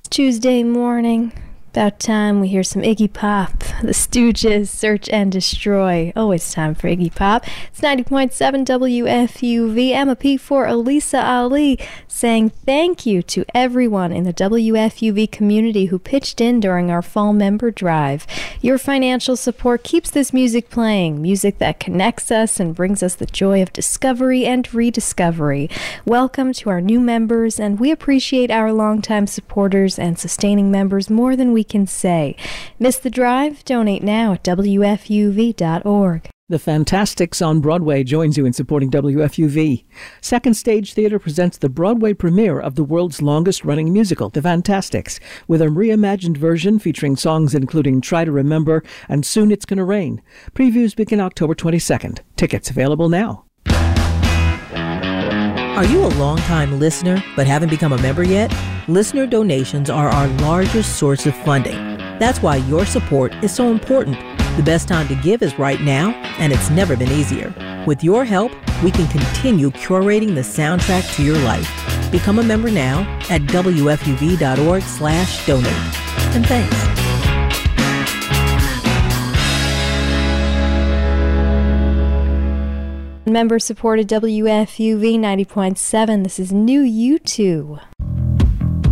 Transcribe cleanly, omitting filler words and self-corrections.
Tuesday morning. About time we hear some Iggy Pop, The Stooges, Search and Destroy. Always time for Iggy Pop. It's 90.7 WFUV. Emma P. for Elisa Ali saying thank you to everyone in the WFUV community who pitched in during our fall member drive. Your financial support keeps this music playing, music that connects us and brings us the joy of discovery and rediscovery. Welcome to our new members, and we appreciate our longtime supporters and sustaining members more than we can say. Miss the drive? Donate now at WFUV.org. The Fantastics on Broadway joins you in supporting WFUV. Second Stage Theater presents the Broadway premiere of the world's longest-running musical, The Fantastics, with a reimagined version featuring songs including Try to Remember and Soon It's Gonna Rain. Previews begin October 22nd. Tickets available now. Are you a long-time listener but haven't become a member yet? Listener donations are our largest source of funding. That's why your support is so important. The best time to give is right now, and it's never been easier. With your help, we can continue curating the soundtrack to your life. Become a member now at WFUV.org/donate. And thanks. Member supported WFUV 90.7. This is New U2.